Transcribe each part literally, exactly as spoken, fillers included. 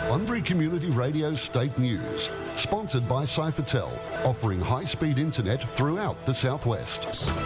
Bunbury Community Radio State News, sponsored by Cyphertel, offering high-speed internet throughout the southwest.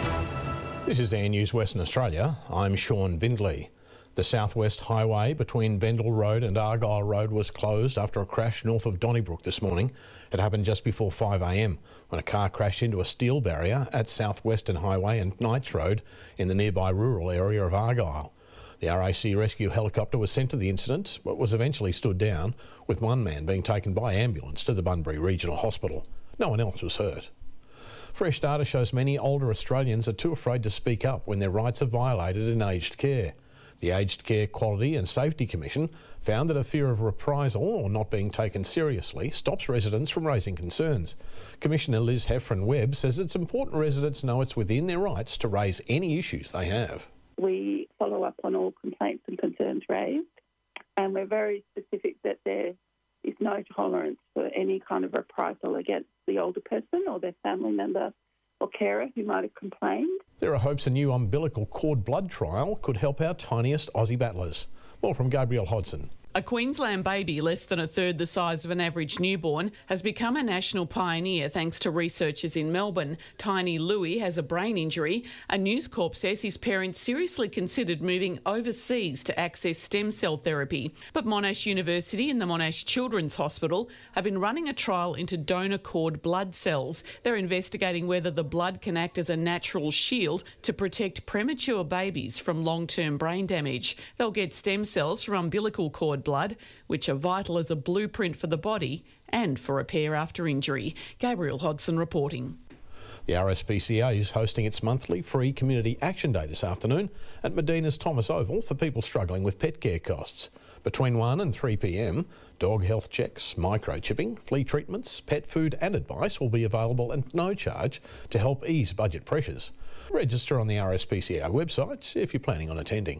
This is Air News Western Australia. I'm Sean Bindley. The southwest highway between Bendel Road and Argyle Road was closed after a crash north of Donnybrook this morning. It happened just before five a m when a car crashed into a steel barrier at South Western Highway and Knights Road in the nearby rural area of Argyle. The R A C rescue helicopter was sent to the incident but was eventually stood down, with one man being taken by ambulance to the Bunbury Regional Hospital. No one else was hurt. Fresh data shows many older Australians are too afraid to speak up when their rights are violated in aged care. The Aged Care Quality and Safety Commission found that a fear of reprisal or not being taken seriously stops residents from raising concerns. Commissioner Liz Heffron-Webb says it's important residents know it's within their rights to raise any issues they have. We follow up on all complaints and concerns raised, and we're very specific that there is no tolerance for any kind of reprisal against the older person or their family member or carer who might have complained. There are hopes a new umbilical cord blood trial could help our tiniest Aussie battlers. More from Gabrielle Hodson. A Queensland baby, less than a third the size of an average newborn, has become a national pioneer thanks to researchers in Melbourne. Tiny Louis has a brain injury. A News Corp says his parents seriously considered moving overseas to access stem cell therapy. But Monash University and the Monash Children's Hospital have been running a trial into donor cord blood cells. They're investigating whether the blood can act as a natural shield to protect premature babies from long-term brain damage. They'll get stem cells from umbilical cord blood, which are vital as a blueprint for the body and for repair after injury. Gabrielle Hodson reporting. The R S P C A is hosting its monthly free Community Action Day this afternoon at Medina's Thomas Oval for people struggling with pet care costs. Between one and three p m, dog health checks, microchipping, flea treatments, pet food and advice will be available at no charge to help ease budget pressures. Register on the R S P C A website if you're planning on attending.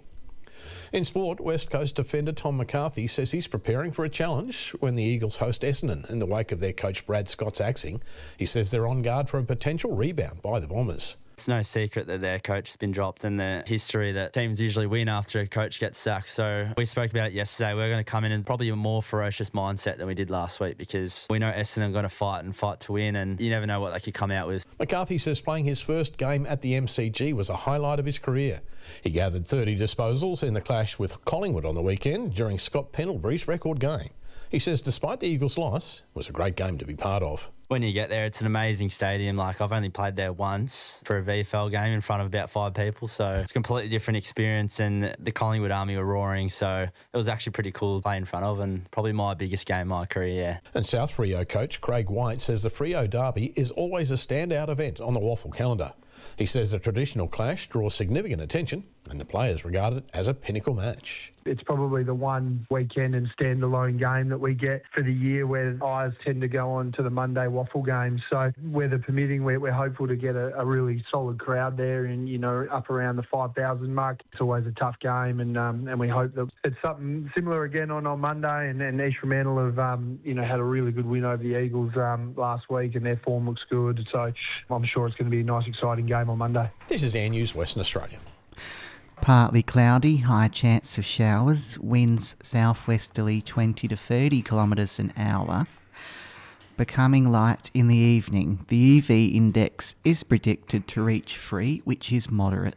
In sport, West Coast defender Tom McCarthy says he's preparing for a challenge when the Eagles host Essendon in the wake of their coach Brad Scott's axing. He says they're on guard for a potential rebound by the Bombers. It's no secret that their coach has been dropped and the history that teams usually win after a coach gets sacked. So we spoke about it yesterday. We're going to come in in probably a more ferocious mindset than we did last week because we know Essendon are going to fight and fight to win and you never know what they could come out with. McCarthy says playing his first game at the M C G was a highlight of his career. He gathered thirty disposals in the clash with Collingwood on the weekend during Scott Pendlebury's record game. He says despite the Eagles' loss, it was a great game to be part of. When you get there, it's an amazing stadium. Like, I've only played there once for a V F L game in front of about five people, so it's a completely different experience, and the Collingwood Army were roaring, so it was actually pretty cool to play in front of, and probably my biggest game of my career, yeah. And South Freo coach Craig White says the Freo Derby is always a standout event on the Waffle calendar. He says the traditional clash draws significant attention and the players regard it as a pinnacle match. It's probably the one weekend and standalone game that we get for the year where eyes tend to go on to the Monday Waffle games. So weather permitting, we're, we're hopeful to get a, a really solid crowd there and, you know, up around the five thousand mark. It's always a tough game and um, and we hope that it's something similar again on, on Monday. And, and East Fremantle have, um, you know, had a really good win over the Eagles um, last week and their form looks good. So I'm sure it's going to be a nice, exciting game on Monday. This is Air News Western Australia. Partly cloudy, high chance of showers, winds southwesterly twenty to thirty kilometres an hour. Becoming light in the evening. The U V index is predicted to reach three, which is moderate.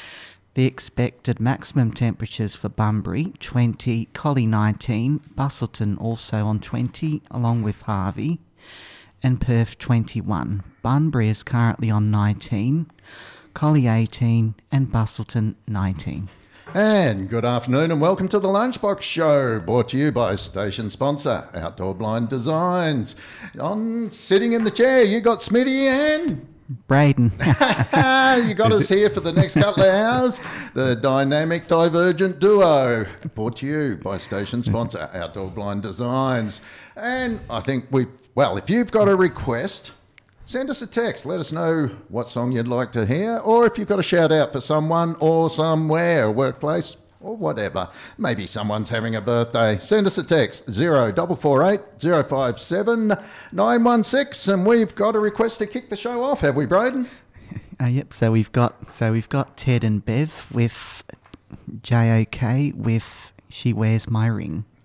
The expected maximum temperatures for Bunbury, twenty, Collie nineteen, Busselton also on twenty, along with Harvey, and Perth twenty-one. Bunbury is currently on nineteen, Collie eighteen and Busselton nineteen. And good afternoon and welcome to the Lunchbox Show, brought to you by station sponsor Outdoor Blind Designs. On sitting in the chair, you got Smitty and Braden. You got us here for the next couple of hours. The dynamic divergent duo, brought to you by station sponsor Outdoor Blind Designs. And I think we've, well, if you've got a request, send us a text. Let us know what song you'd like to hear, or if you've got a shout out for someone or somewhere, workplace or whatever. Maybe someone's having a birthday. Send us a text, zero four four eight, zero five seven, nine one six, and we've got a request to kick the show off, have we, Braden? Uh, yep, so we've got so we've got Ted and Bev with J O K with She Wears My Ring.